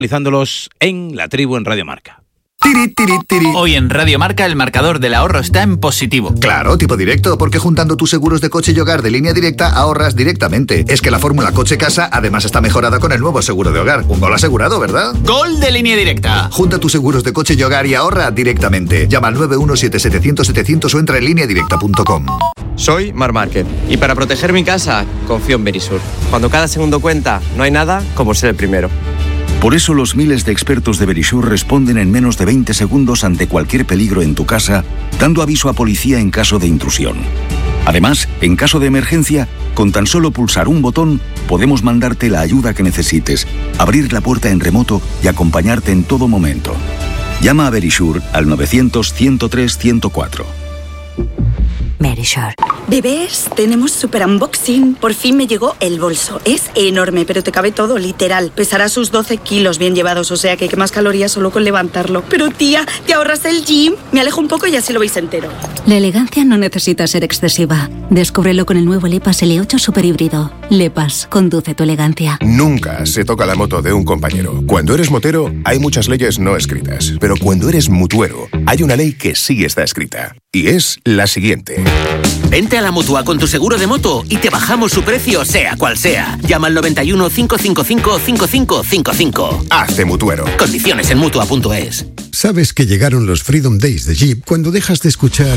Utilizándolos en La Tribu en Radio Marca. Hoy en Radio Marca el marcador del ahorro está en positivo. Claro, tipo directo, porque juntando tus seguros de coche y hogar de Línea Directa ahorras directamente. Es que la fórmula coche-casa además está mejorada con el nuevo seguro de hogar. Un gol asegurado, ¿verdad? ¡Gol de Línea Directa! Junta tus seguros de coche y hogar y ahorra directamente. Llama al 917-700-700 o entra en lineadirecta.com. Soy Marc Márquez y para proteger mi casa confío en Verisur. Cuando cada segundo cuenta, no hay nada como ser el primero. Por eso los miles de expertos de Verisur responden en menos de 20 segundos ante cualquier peligro en tu casa, dando aviso a policía en caso de intrusión. Además, en caso de emergencia, con tan solo pulsar un botón, podemos mandarte la ayuda que necesites, abrir la puerta en remoto y acompañarte en todo momento. Llama a Verisur al 900-103-104. Verisur. Bebés, tenemos super unboxing. Por fin me llegó el bolso. Es enorme, pero te cabe todo, literal. Pesará sus 12 kilos bien llevados, o sea que quemas calorías solo con levantarlo. Pero tía, ¿te ahorras el gym? Me alejo un poco y así lo veis entero. La elegancia no necesita ser excesiva. Descúbrelo con el nuevo Lepas L8 Super Híbrido. Lepas, conduce tu elegancia. Nunca se toca la moto de un compañero. Cuando eres motero, hay muchas leyes no escritas. Pero cuando eres mutuero, hay una ley que sí está escrita. Y es la siguiente. Vente a la Mutua con tu seguro de moto y te bajamos su precio sea cual sea. Llama al 91 555 5555. Hazte mutuero. Condiciones en Mutua.es. Sabes que llegaron los Freedom Days de Jeep cuando dejas de escuchar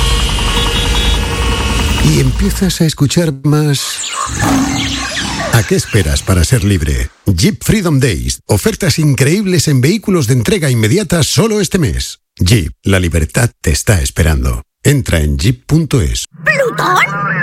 y empiezas a escuchar más. ¿A qué esperas para ser libre? Jeep Freedom Days. Ofertas increíbles en vehículos de entrega inmediata solo este mes. Jeep, la libertad te está esperando. Entra en jeep.es. ¿Plutón?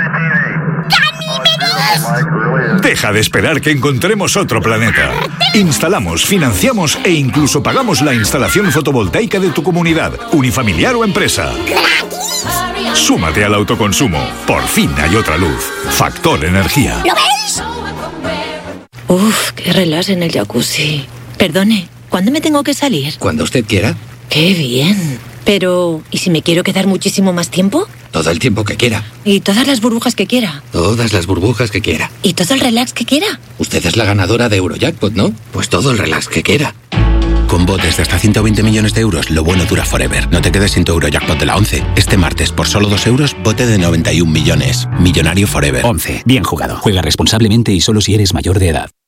¡Ganímedes! Deja de esperar que encontremos otro planeta. Instalamos, financiamos e incluso pagamos la instalación fotovoltaica de tu comunidad, unifamiliar o empresa. ¡Gratis! Súmate al autoconsumo. Por fin hay otra luz. Factor Energía. ¿Lo veis? Uf, qué relax en el jacuzzi. Perdone, ¿cuándo me tengo que salir? Cuando usted quiera. ¡Qué bien! Pero, ¿y si me quiero quedar muchísimo más tiempo? Todo el tiempo que quiera. ¿Y todas las burbujas que quiera? Todas las burbujas que quiera. ¿Y todo el relax que quiera? Usted es la ganadora de Eurojackpot, ¿no? Pues todo el relax que quiera. Con botes de hasta 120 millones de euros, lo bueno dura forever. No te quedes sin tu Eurojackpot de la 11. Este martes, por solo 2 euros, bote de 91 millones. Millonario forever. 11. Bien jugado. Juega responsablemente y solo si eres mayor de edad.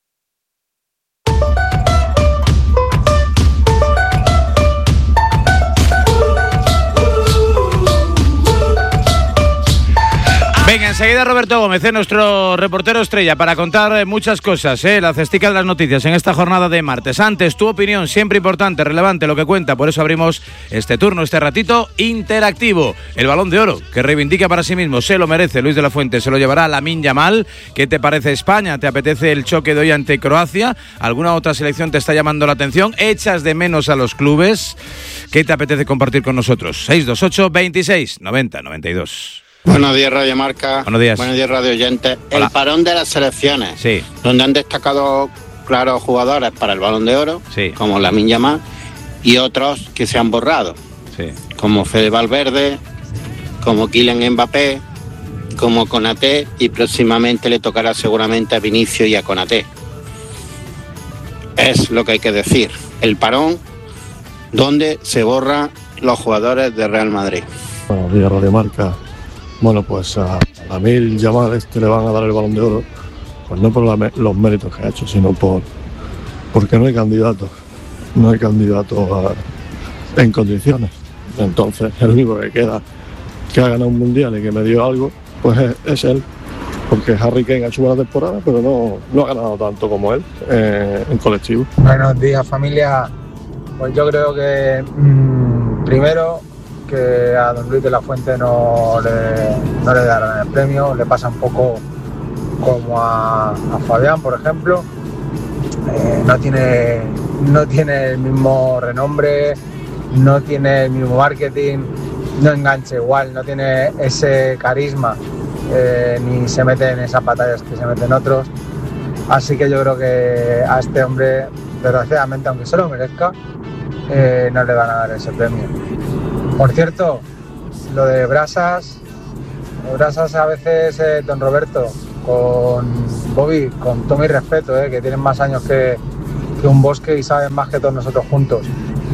Venga, enseguida Roberto Gómez, nuestro reportero estrella, para contar muchas cosas, la cestica de las noticias en esta jornada de martes. Antes, tu opinión, siempre importante, relevante, lo que cuenta. Por eso abrimos este turno, este ratito interactivo. El Balón de Oro, que reivindica para sí mismo, se lo merece Luis de la Fuente, se lo llevará Lamine Yamal. ¿Qué te parece España? ¿Te apetece el choque de hoy ante Croacia? ¿Alguna otra selección te está llamando la atención? ¿Echas de menos a los clubes? ¿Qué te apetece compartir con nosotros? 628 26 90 92. Buenos días, Radio Marca. Buenos días, Radio Oyentes. Hola. El parón de las selecciones, sí, donde han destacado claros jugadores para el Balón de Oro, sí, como Lamine Yamal, y otros que se han borrado, sí, como Fede Valverde, como Kylian Mbappé, como Konaté, y próximamente le tocará seguramente a Vinicius y a Konaté. Es lo que hay que decir. El parón donde se borran los jugadores de Real Madrid. Buenos días, Radio Marca. Bueno, pues a Lamine Yamal le van a dar el Balón de Oro, pues no por los méritos que ha hecho, sino porque no hay candidato. No hay candidato en condiciones. Entonces, el único que queda que ha ganado un mundial y que me dio algo, pues es él. Porque Harry Kane ha hecho buena temporada, pero no ha ganado tanto como él en colectivo. Buenos días, familia. Pues yo creo que primero que a don Luis de la Fuente no le darán el premio. Le pasa un poco como a Fabián, por ejemplo. No tiene el mismo renombre, no tiene el mismo marketing, no engancha igual, no tiene ese carisma, ni se mete en esas batallas que se meten otros. Así que yo creo que a este hombre, desgraciadamente, aunque se lo merezca, no le van a dar ese premio. Por cierto, lo de Brasas a veces, don Roberto, con Bobby, con todo mi respeto, que tienen más años que un bosque y saben más que todos nosotros juntos.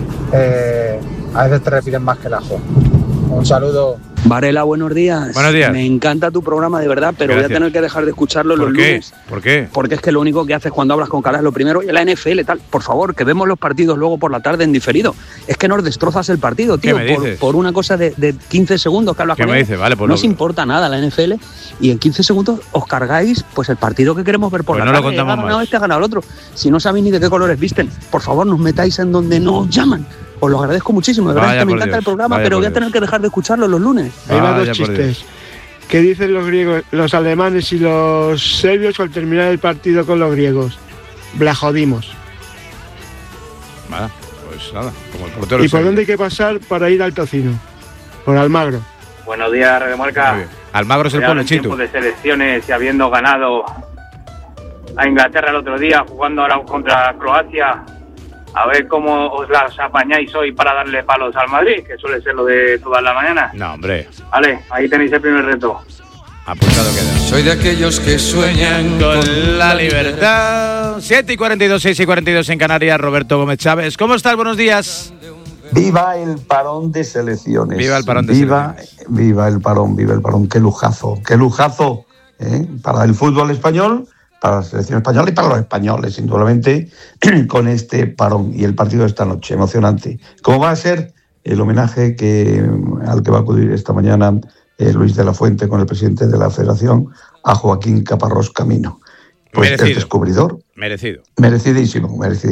A veces te repiten más que el ajo. Un saludo. Varela, buenos días. Buenos días. Me encanta tu programa, de verdad, pero Gracias. voy a tener que dejar de escucharlo los lunes. ¿Por qué? Porque es que lo único que haces cuando hablas con Calas, lo primero, y la NFL, tal. Por favor, que vemos los partidos luego por la tarde en diferido. Es que nos destrozas el partido, tío, ¿Qué me dices? por una cosa de 15 segundos que hablas ¿Qué con me él. dices? Vale, pues no lo- os importa nada la NFL y en 15 segundos os cargáis pues el partido que queremos ver por Pues la no lo tarde. contamos Ha ganado más. este, ha ganado el otro. Si no sabéis ni de qué colores visten, por favor, nos metáis en donde no os llaman. Os lo agradezco muchísimo, de verdad, Vaya es que me por encanta Dios, el programa, vaya pero por voy a Dios. tener que dejar de escucharlo los lunes. Ahí van Vaya dos por chistes. ¿Qué dicen los griegos, los alemanes y los serbios al terminar el partido con los griegos? La jodimos. Vale, pues nada, como el portero. ¿Y por serbio. dónde hay que pasar para ir al Tocino? Por Almagro. Buenos días, Radio Marca. Muy bien. Almagro es el Ahora pueblo, en Chitu. tiempos de selecciones y habiendo ganado a Inglaterra el otro día, jugando ahora contra Croacia, a ver cómo os las apañáis hoy para darle palos al Madrid, que suele ser lo de todas las mañanas. No, hombre. Vale, ahí tenéis el primer reto. Apuntado queda. Soy de aquellos que sueñan Con la libertad. 7:42, 6:42 en Canarias. Roberto Gómez Chávez. ¿Cómo estás? Buenos días. Viva el parón de selecciones. Viva el parón de selecciones. Viva el parón. Qué lujazo para el fútbol español, para la selección española y para los españoles, indudablemente, con este parón y el partido de esta noche, emocionante. ¿Cómo va a ser el homenaje al que va a acudir esta mañana Luis de la Fuente con el presidente de la Federación a Joaquín Caparrós Camino? Pues Merecido. el descubridor. Merecido. Merecidísimo.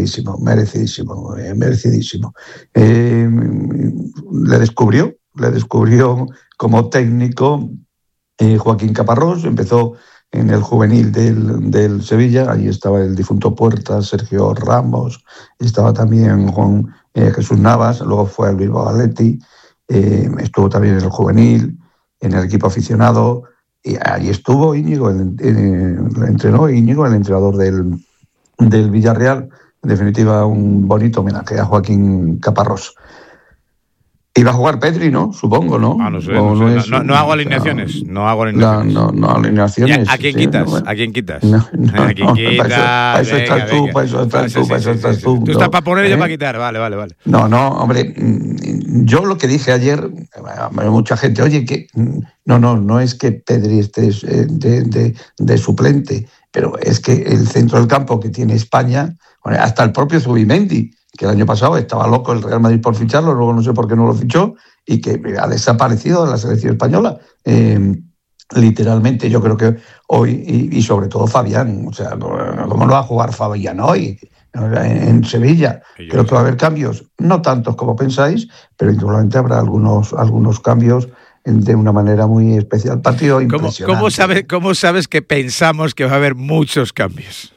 Le descubrió como técnico Joaquín Caparrós. Empezó en el juvenil del Sevilla. Allí estaba el difunto Puertas, Sergio Ramos, estaba también Juan Jesús Navas, luego fue al Bilbao Athletic, estuvo también en el juvenil, en el equipo aficionado. Y allí estuvo Íñigo, lo entrenó Íñigo, el entrenador del Villarreal. En definitiva, un bonito homenaje a Joaquín Caparrós. Iba a jugar Pedri, ¿no? Supongo, ¿no? No sé. No hago alineaciones. No hago alineaciones. No alineaciones. ¿A quién sí, quitas? bueno. ¿A quién quitas? No, ¿A quién quitas? para eso estás tú, para eso estás tú. Tú estás para poner y yo para quitar. Vale. No, hombre, yo lo que dije ayer, mucha gente, oye, que no es que Pedri esté de suplente, pero es que el centro del campo que tiene España, hasta el propio Zubimendi, que el año pasado estaba loco el Real Madrid por ficharlo, luego no sé por qué no lo fichó, y que ha desaparecido de la selección española. Literalmente, yo creo que hoy, y sobre todo Fabián, o sea, ¿cómo no va a jugar Fabián hoy en Sevilla? Creo que va a haber cambios, no tantos como pensáis, pero indudablemente habrá algunos cambios de una manera muy especial. Partido impresionante. ¿Cómo sabes que pensamos que va a haber muchos cambios?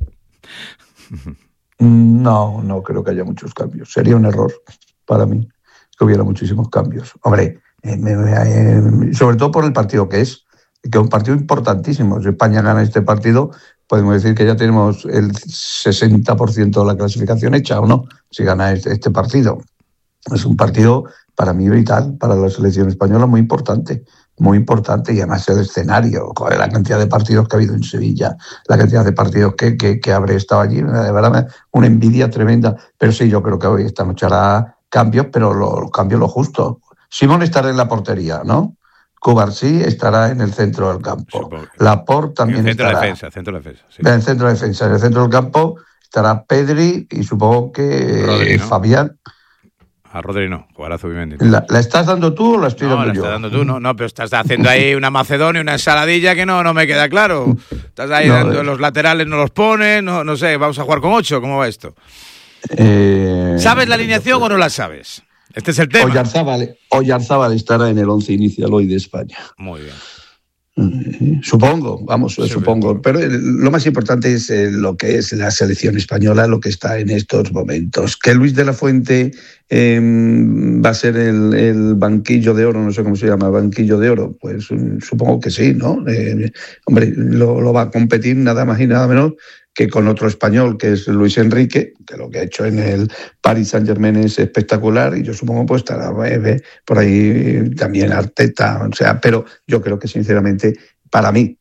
No creo que haya muchos cambios. Sería un error para mí que hubiera muchísimos cambios. Hombre, sobre todo por el partido que es un partido importantísimo. Si España gana este partido, podemos decir que ya tenemos el 60% de la clasificación hecha, ¿o no? Si gana este partido. Es un partido para mí vital, para la selección española, muy importante, y además el escenario, la cantidad de partidos que ha habido en Sevilla, la cantidad de partidos que habré estado allí, de verdad una envidia tremenda. Pero sí, yo creo que hoy, esta noche hará cambios, pero los cambios lo justo. Simón estará en la portería, ¿no? Cubarsí estará en el centro del campo. Laporte también estará. Centro de defensa. Sí. En el centro de defensa. En el centro del campo estará Pedri y supongo que Rodri, ¿no? Fabián. A Rodri no, jugará Zubimendi. ¿La estás dando tú o la estoy dando yo? No, la estás dando tú, no, pero estás haciendo ahí una macedonia, una ensaladilla que no me queda claro. Estás ahí dando los laterales, no los pones, no sé, vamos a jugar con 8, ¿cómo va esto? ¿Sabes la alineación o no la sabes? Este es el tema. Oyarzábal estará en el 11 inicial hoy de España. Muy bien. Supongo. Pero lo más importante es lo que es la selección española, lo que está en estos momentos. Que Luis de la Fuente va a ser el banquillo de oro, no sé cómo se llama, banquillo de oro, pues supongo que sí, ¿no? Hombre, lo va a competir nada más y nada menos que con otro español, que es Luis Enrique, que lo que ha hecho en el Paris Saint-Germain es espectacular, y yo supongo pues estará por ahí también Arteta, o sea, pero yo creo que sinceramente para mí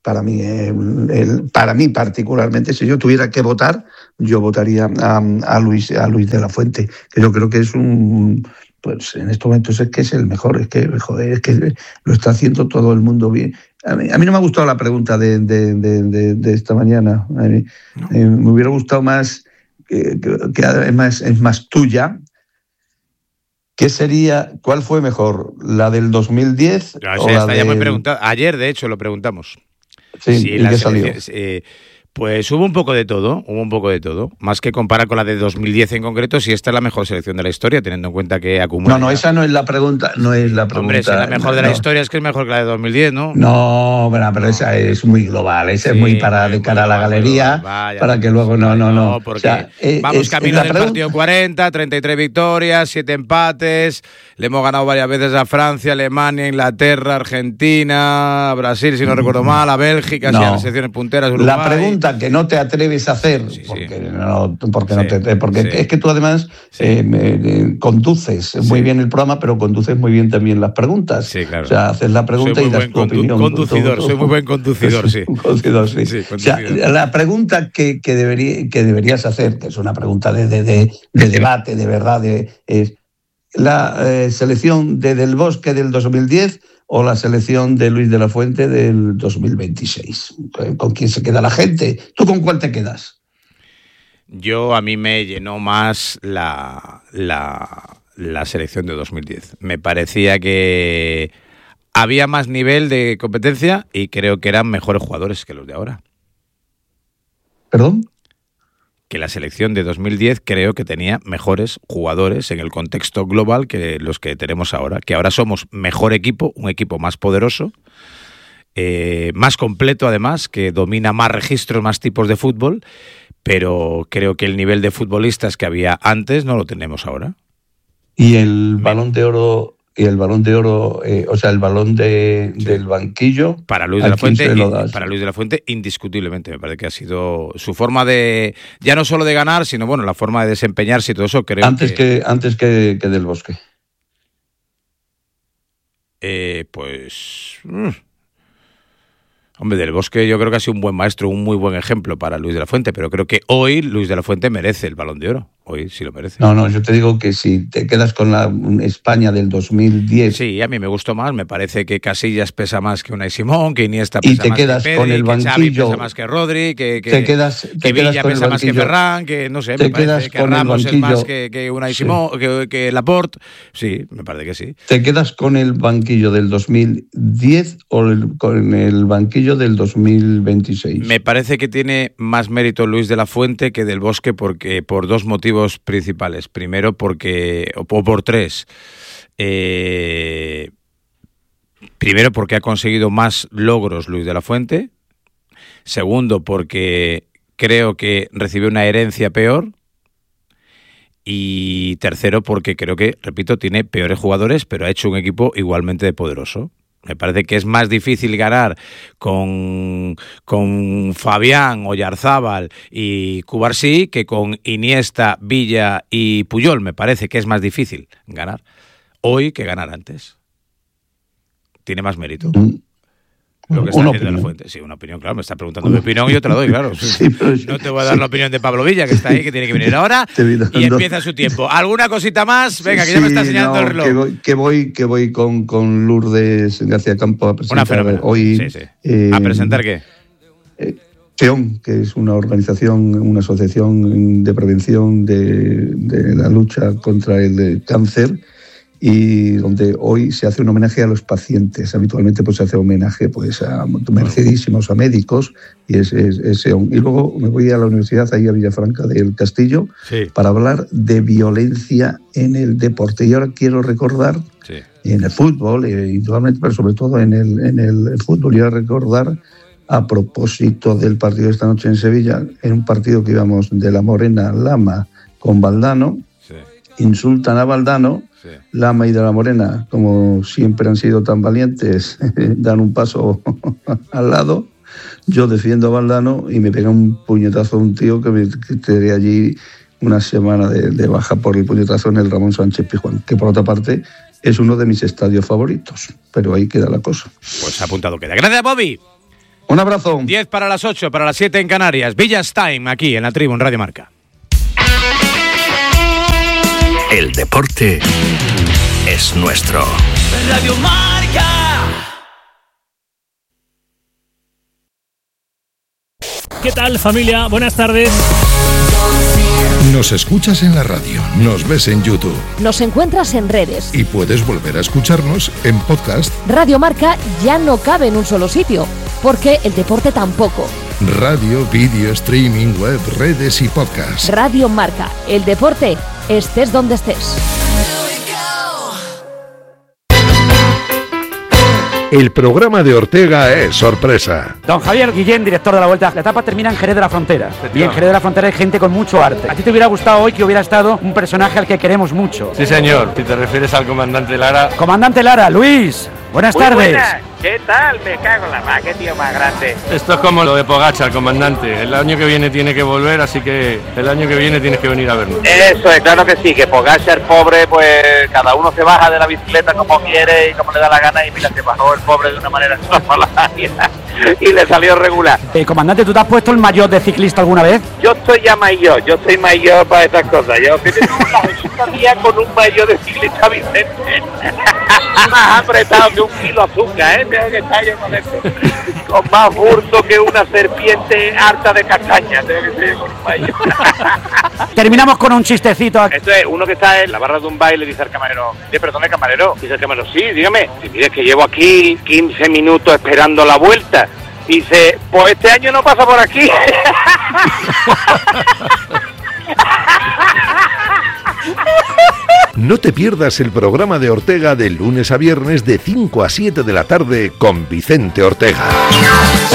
particularmente, si yo tuviera que votar, yo votaría a Luis de la Fuente, que yo creo que es pues en estos momentos es que es el mejor, es que lo está haciendo todo el mundo bien. A mí no me ha gustado la pregunta de esta mañana. Me hubiera gustado más, que es más tuya. ¿Qué sería, cuál fue mejor, la del 2010 o la está ya muy preguntado. Ayer, de hecho, lo preguntamos. Sí, ¿y qué salió? Pues hubo un poco de todo, más que comparar con la de 2010 en concreto, si esta es la mejor selección de la historia, teniendo en cuenta que acumula... No, esa no es la pregunta, Hombre, si es la mejor de la historia, es que es mejor que la de 2010, ¿no? No, pero esa es muy global, esa es muy de cara a la galería, para que luego no. Porque vamos camino del partido 40, 33 victorias, 7 empates, le hemos ganado varias veces a Francia, Alemania, Inglaterra, Argentina, Brasil, si no recuerdo mal, a Bélgica, a las selecciones punteras, Uruguay... La pregunta que no te atreves a hacer, porque es que tú además conduces muy bien el programa, pero conduces muy bien también las preguntas. Sí, claro. O sea, haces la pregunta y das tu opinión. Soy muy buen conducidor, sí. Conducidor, sí. O sea, la pregunta que deberías hacer, que es una pregunta de debate, de verdad, es la selección de Del Bosque del 2010 o la selección de Luis de la Fuente del 2026. ¿Con quién se queda la gente? ¿Tú con cuál te quedas? A mí me llenó más la selección de 2010. Me parecía que había más nivel de competencia y creo que eran mejores jugadores que los de ahora. ¿Perdón? Que la selección de 2010 creo que tenía mejores jugadores en el contexto global que los que tenemos ahora. Que ahora somos mejor equipo, un equipo más poderoso, más completo además, que domina más registros, más tipos de fútbol, pero creo que el nivel de futbolistas que había antes no lo tenemos ahora. ¿Y el Balón de Oro? El Balón de Oro, o sea, el balón del banquillo. Para Luis de la Fuente, indiscutiblemente. Me parece que ha sido su forma de, ya no solo de ganar, sino bueno, la forma de desempeñarse y todo eso. Creo antes que Del Bosque. Hombre, Del Bosque yo creo que ha sido un buen maestro, un muy buen ejemplo para Luis de la Fuente, pero creo que hoy Luis de la Fuente merece el Balón de Oro. Hoy sí lo merece. No, yo te digo que si te quedas con la España del 2010... Sí, a mí me gustó más. Me parece que Casillas pesa más que Unai Simón, que Iniesta pesa más que Pedri, y te quedas con el banquillo, que Xavi pesa más que Rodri, que Villa pesa más que Ferran, que no sé, me parece que Ramos es más que Unai Simón, que Laporte. Sí, me parece que sí. ¿Te quedas con el banquillo del 2010 o con el banquillo del 2026? Me parece que tiene más mérito Luis de la Fuente que Del Bosque por dos motivos principales. Primero por tres. Primero porque ha conseguido más logros Luis de la Fuente. Segundo porque creo que recibió una herencia peor. Y tercero porque creo que, repito, tiene peores jugadores, pero ha hecho un equipo igualmente poderoso. Me parece que es más difícil ganar con Fabián, Oyarzábal y Cubarsí que con Iniesta, Villa y Puyol. Me parece que es más difícil ganar hoy que ganar antes. Tiene más mérito. Lo que está haciendo De la Fuente. Sí, una opinión, claro. Me está preguntando mi opinión y yo te la doy, claro. Sí, no te voy a dar la opinión de Pablo Villa, que está ahí, que tiene que venir ahora. Y empieza su tiempo. ¿Alguna cosita más? Venga, que ya me está señalando el reloj. Que voy con Lourdes García Campo a presentar hoy. ¿A presentar qué? FEON, que es una organización, una asociación de prevención de la lucha contra el cáncer, y donde hoy se hace un homenaje a los pacientes. Habitualmente pues se hace homenaje pues a merecidísimos, a médicos, y y luego me voy a la universidad, ahí a Villafranca del Castillo, para hablar de violencia en el deporte. Y ahora quiero recordar, en el fútbol, indudablemente, pero sobre todo en el fútbol, quiero recordar, a propósito del partido de esta noche en Sevilla, en un partido que íbamos de la Morena, Lama con Valdano, insultan a Valdano. Lama y de la Morena, como siempre han sido tan valientes, dan un paso al lado. Yo defiendo a Valdano y me pega un puñetazo a un tío que me quedé allí una semana de baja por el puñetazo en el Ramón Sánchez Pizjuán, que por otra parte es uno de mis estadios favoritos, pero ahí queda la cosa. Pues apuntado queda. Gracias, Bobby. Un abrazo. 10 para las 8, para las 7 en Canarias. Villas Time, aquí en la Tribu, en Radio Marca. El deporte es nuestro. Radio Marca. ¿Qué tal, familia? Buenas tardes. Nos escuchas en la radio, nos ves en YouTube. Nos encuentras en redes. Y puedes volver a escucharnos en podcast. Radio Marca ya no cabe en un solo sitio, porque el deporte tampoco. Radio, vídeo, streaming, web, redes y podcast. Radio Marca, el deporte, estés donde estés. El programa de Ortega es sorpresa. Don Javier Guillén, director de la Vuelta. La etapa termina en Jerez de la Frontera. Y en Jerez de la Frontera hay gente con mucho arte. ¿A ti te hubiera gustado hoy que hubiera estado un personaje al que queremos mucho? Sí, señor. Si te refieres al comandante Lara. Comandante Lara, Luis, buenas tardes. Buenas. ¿Qué tal? Me cago en la mar, qué tío más grande. Esto es como lo de Pogačar, comandante. El año que viene tiene que volver, así que el año que viene tienes que venir a vernos. Eso es, claro que sí, que Pogačar, pobre, pues cada uno se baja de la bicicleta como quiere y como le da la gana, y mira, se bajó el pobre de una manera extraordinaria y le salió regular. Comandante, ¿tú te has puesto el maillot de ciclista alguna vez? Yo estoy ya mayor, yo soy mayor para estas cosas. Yo tengo una Jesús mía con un maillot de ciclista Vicente. Más apretado que un kilo de azúcar, tengo que estar yo con esto. Con más burso que una serpiente harta de castaña, tengo que ser con un maillot. Terminamos con un chistecito. Esto es uno que está en la barra de un baile, dice al camarero, perdone camarero, dice el camarero, sí, dígame, si mire que llevo aquí 15 minutos esperando la vuelta. Dice, pues este año no pasa por aquí. No te pierdas el programa de Ortega de lunes a viernes de 5 a 7 de la tarde con Vicente Ortega.